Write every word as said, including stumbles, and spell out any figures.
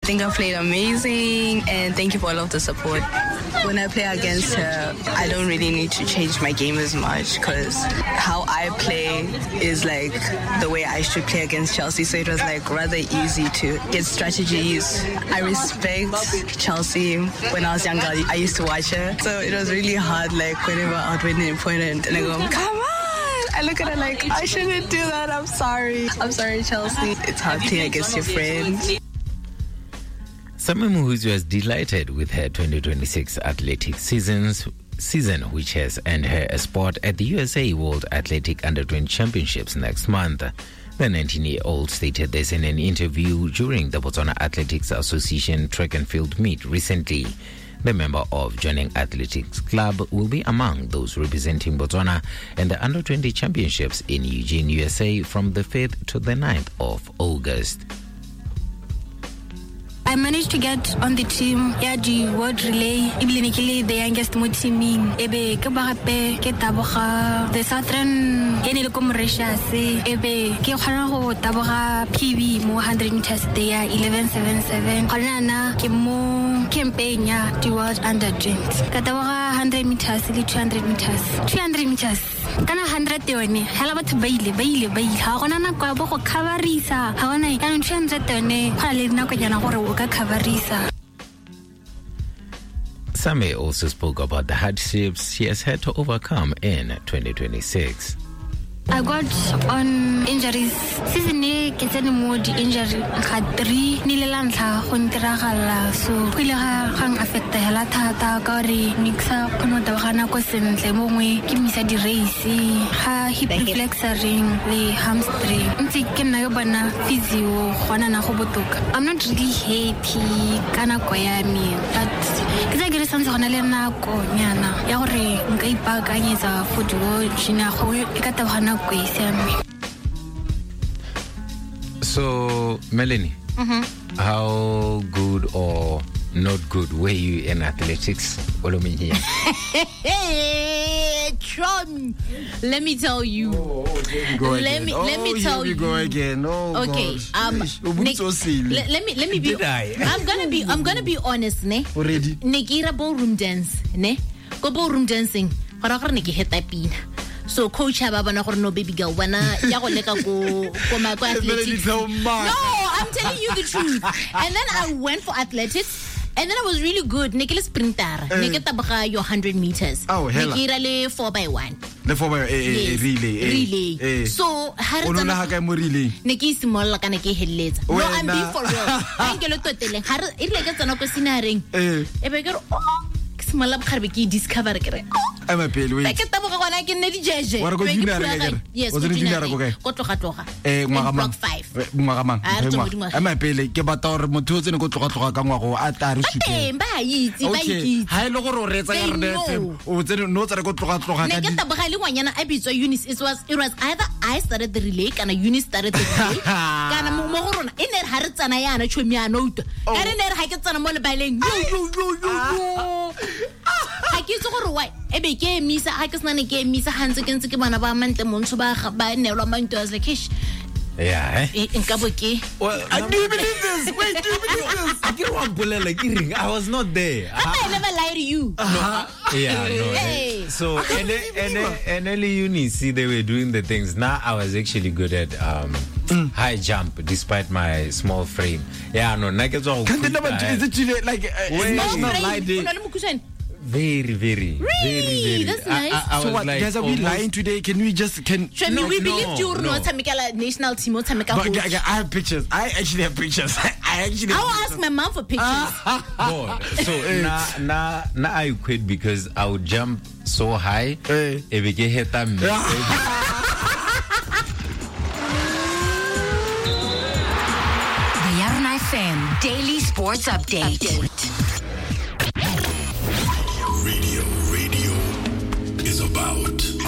think I played amazing, and thank you for all of the support. When I play against her, I don't really need to change my game as much because how I play is like the way I should play against Chelsea. So it was like rather easy to get strategies. I respect Chelsea. When I was younger, I used to watch her. So it was really hard, like whenever I would win an opponent and I go, come on! I look at her like, I shouldn't do that. I'm sorry. I'm sorry, Chelsea. It's hard playing against your friends. Sami Muhuzi was delighted with her twenty twenty-six athletics seasons, season, which has earned her a spot at the U S A World Athletic Under twenty Championships next month. The nineteen-year-old stated this in an interview during the Botswana Athletics Association track and field meet recently. The member of Joining Athletics Club will be among those representing Botswana in the Under twenty Championships in Eugene, U S A from the fifth to the ninth of August. I managed to get on the team ya di world relay ibile ke the youngest mo teaming ebe ke ba gape ke taboga the southern ene le ko Mauritius ebe ke khana go taboga P B mo one hundred meters there eleven seventy-seven khana na ke mo campaign ya di world under twenty ka taboga one hundred meters le two hundred meters two hundred meters kana one hundred yone hala batho ba ile ba ile ba ile ha gona na kwa bo go coverisa ha gona ka two hundred yone ga le nako jana gore Sami also spoke about the hardships she has had to overcome in twenty twenty-six. I got on injuries. Season e ke tsene mo di injury ga three ni le lantla go ntiragala so pele ga gang affect hela thata ka re mixa kono da gana ko sentle mongwe ke misa di race ha hip flexoring le hamstring ntse ke nna yo bana physio gona na go botoka. I'm not really happy kana ko ya me but ke tsa gere santse gona le nako nyana ya gore nka ipakanyetsa football jina go e ka tabana. So, Melanie, mm-hmm. how good or not good were you in athletics? Tron, let me tell you. Oh, oh, let me oh, let me tell you. Go again. Oh, okay. God. Um. Nick, so silly. Let, let me let me be. Did I? I'm gonna be I'm gonna be honest, ne. Already. Nekira ballroom dance, ne. Go ballroom dancing. Gara gara neki heta pina. So coach haba bana gore no baby girl bana ya go leka go go ma go athletics. No, I'm telling you the truth. And then I went for athletics. And then I was really good. Nekele sprinter. Neke tabaga your one hundred meters. Oh, hella. Nekira le four by one. Le four by eh, yes. relay. Eh, relay. Eh. So har o nona ha ka mo relay. Neki simolla kana ke helletsa. No, I'm being for real. I ke lo totele. Har e le ke tsana ko sinaring. Eh. E be ke re oh simolla bkhare be ke discover ke re. I'm a pale wait. Ke taboga gona ke nne di jeje. Wa re go junior ke. Yes, go junior go kae? Go tloga tloga. Eh ngwaga mang? five. Ngwaga mang? I'm a pale ke bata gore motho o tsene go tloga tloga ka ngwago a ta re shite. Eh ba itse ba itse. Ha ile go re retsa ya re o tsene no tsere go tloga tloga ka. Ne ke taboga le ngwanyana a bitswa Eunice. It was it was either I started the relay kana Eunice started the relay. Kana mo go rona e ne ha re tsana yana chomi ya nouta. Ka re ne re ha ke tsana mo le baileng. Yo yo yo yo. Ha ke tso gore why e be ke misa ha ke snane ke misa hantse ke ntse ke bana ba mantle montsho ba ba nelwa manto as like ish. Yeah, eh? Nkabo ke. Well, I do you believe this? Wait, do you believe this? I get one bullet like eating. I was not there. I never lie to you. Uh-huh. Yeah, no. Hey. So, and and and early uni, see, they were doing the things. Now I was actually good at um, mm. high jump, despite my small frame. Yeah, no. Like it's all. Can they never is it like small frame? Very, very, really? very, very. That's nice. I, I, I so what? like guys, are we lying today? Can we just can? Sure, no, we believe you no, no. national team. But I, I have pictures. I actually have pictures. I actually. I will ask my mom for pictures. God. So now, now, now I quit because I would jump so high. Hey. If we get hit, I'm. The Yarn F M Daily Sports Update. Radio, radio is about